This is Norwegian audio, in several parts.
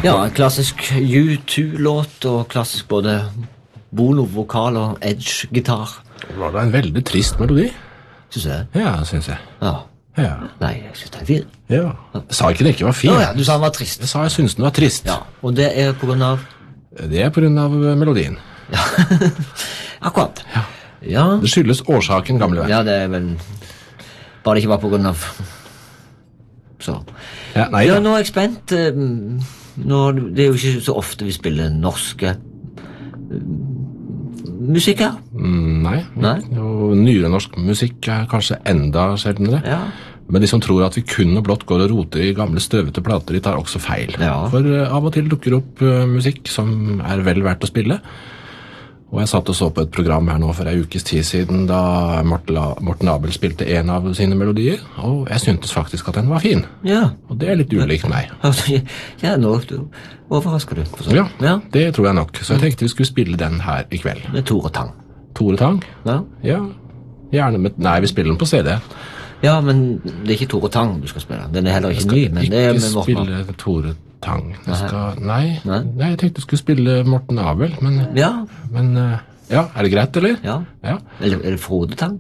Ja, en klassisk U2-låt, og klassisk både Bono-vokal og Edge-gitar. Det var da en veldig trist melodi. Synes jeg? Ja, synes jeg. Ja. Ja. Nei, jeg synes den er fin. Ja. Jeg sa ikke det ikke var fin. Ja, du sa den var trist. Jeg sa jeg synes den var trist. Ja, og det er på grunn av... Det er på grunn av melodien. Ja, akkurat. Ja. Ja. Det skyldes årsaken, gamle venn. Ja, det er vel... Bare det ikke var på grunn av... Så. Ja, nei Ja, da. nå er jeg spent. Det er jo ikke så ofte vi spiller norske musikker. Nei. Nei. Og nyere norsk musikk er kanskje enda sjeldnere. Ja. Men de som tror at vi kun og blott går og roter i gamle støvete plater, de tar også feil. Ja. For av og til dukker opp musikk som er vel verdt å spille. Og jeg satt og så på et program her nå for en ukes tid siden da Morten Abel spilte en av sine melodier, og jeg syntes faktisk at den var fin. Ja. Og det er litt ulikt meg. Ja, nå overrasker du. For sånn. Ja, Ja. det tror jeg nok. Så jeg tenkte vi skulle spille den her i kveld. Med Tore Tang. Tore Tang? Ja. Ja, gjerne med... Nei, vi spiller den på CD. Ja, men det er ikke Tore Tang du skal spille. Den er heller ikke ny, men det er med Morten. Ikke spille Tore Tang. Nei, Nei. jeg tenkte jeg skulle spille Morten Abel, men Ja, ja, er det greit, eller? ja. Ja. Eller er det Frode Tang?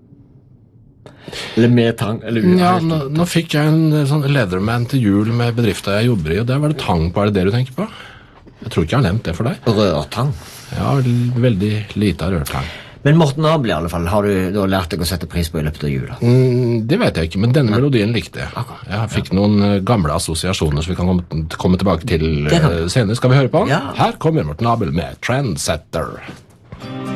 Eller med Tang? Eller uten? Ja, nå fikk jeg en sånn Leatherman til jul med bedriften jeg jobber i, og der var det tang på. Er det du tenker på? Jeg tror ikke jeg har nevnt det for deg. Rørtang. Ja, veldig lite av rørtang. Men Morten Abel i alle fall, har du da lært deg å sette pris på i løpet av jula? Det vet jeg ikke, men denne melodien likte jeg. Jeg fikk noen gamle assosiasjoner som vi kan komme tilbake til Det kan vi. senere. Skal vi høre på den? Ja. Her kommer Morten Abel med Trendsetter.